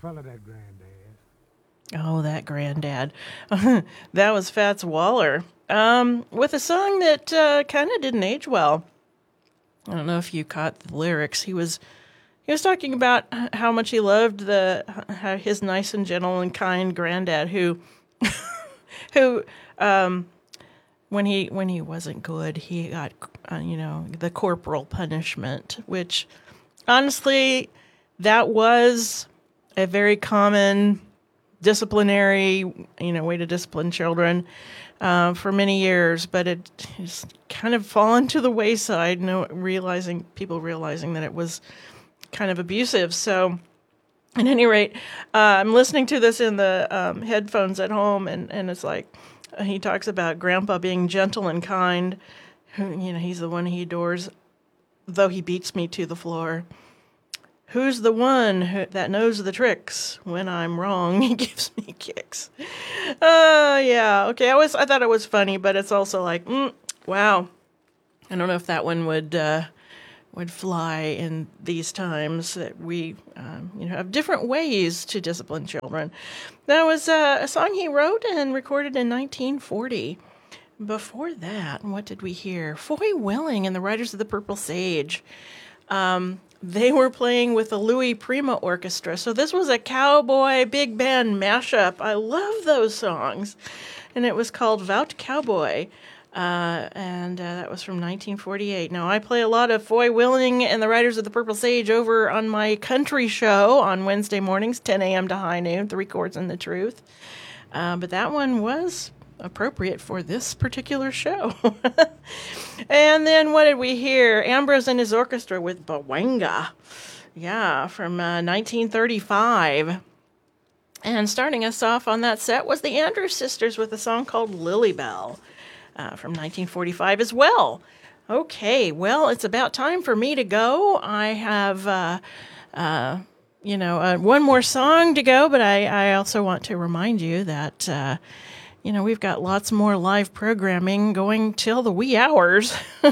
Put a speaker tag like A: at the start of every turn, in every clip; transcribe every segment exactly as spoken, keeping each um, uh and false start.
A: follow that granddad.
B: Oh, that granddad. That was Fats Waller. Um, with a song that uh, kind of didn't age well. I don't know if you caught the lyrics. He was he was talking about how much he loved the how his nice and gentle and kind granddad who who um, when he when he wasn't good, he got uh, you know, the corporal punishment, which honestly that was a very common disciplinary, you know, way to discipline children uh, for many years, but it has kind of fallen to the wayside. No, realizing people realizing that it was kind of abusive. So, at any rate, uh, I'm listening to this in the um, headphones at home, and and it's like uh, he talks about Grandpa being gentle and kind. Who, you know, he's the one he adores, though he beats me to the floor. Who's the one who, that knows the tricks? When I'm wrong, he gives me kicks. Uh, yeah, okay. I was, I thought it was funny, but it's also like, mm, wow. I don't know if that one would uh, would fly in these times that we, um, you know, have different ways to discipline children. That was uh, a song he wrote and recorded in nineteen forty. Before that, what did we hear? Foy Willing and the Riders of the Purple Sage. Um, they were playing with the Louis Prima Orchestra. So this was a cowboy big band mashup. I love those songs. And it was called Vout Cowboy. Uh, and uh, that was from nineteen forty-eight. Now, I play a lot of Foy Willing and the Riders of the Purple Sage over on my country show on Wednesday mornings, ten a.m. to high noon, Three Chords and the Truth. Uh, but that one was appropriate for this particular show. And then what did we hear? Ambrose and his orchestra with Bawanga. Yeah, from uh, nineteen thirty-five. And starting us off on that set was the Andrews Sisters with a song called Lily Bell uh, from nineteen forty-five as well. Okay, well, it's about time for me to go. I have, uh, uh, you know, uh, one more song to go, but I, I also want to remind you that uh, you know, we've got lots more live programming going till the wee hours. uh,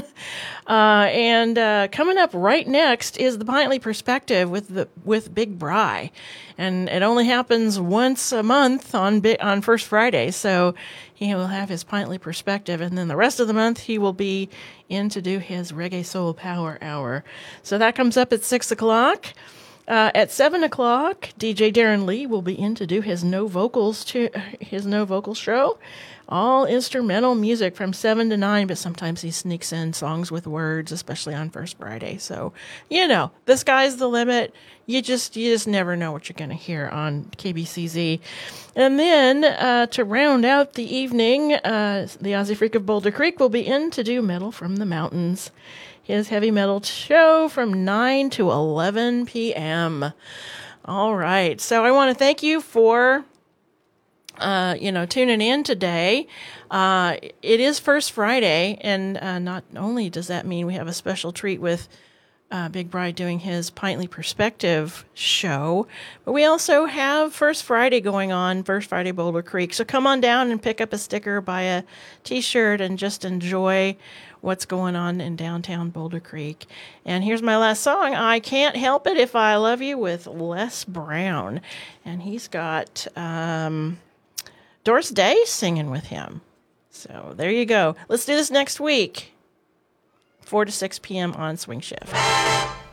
B: and uh, coming up right next is the Pintley Perspective with the with Big Bry. And it only happens once a month on on First Friday. So he will have his Pintley Perspective. And then the rest of the month he will be in to do his Reggae Soul Power Hour. So that comes up at six o'clock. Uh, at seven o'clock, D J Darren Lee will be in to do his no vocals to his no vocal show, all instrumental music from seven to nine. But sometimes he sneaks in songs with words, especially on First Friday. So you know, the sky's the limit. You just you just never know what you're going to hear on K B C Z. And then uh, to round out the evening, uh, the Aussie Freak of Boulder Creek will be in to do Metal from the Mountains, his heavy metal show from nine to eleven p.m. All right. So I want to thank you for, uh, you know, tuning in today. Uh, it is First Friday, and uh, not only does that mean we have a special treat with uh, Big Bry doing his Pintley Perspective show, but we also have First Friday going on, First Friday Boulder Creek. So come on down and pick up a sticker, buy a T-shirt, and just enjoy what's going on in downtown Boulder Creek. And here's my last song, I Can't Help It If I Love You, with Les Brown. And he's got um, Doris Day singing with him. So there you go. Let's do this next week, four to six p.m. on Swing Shift.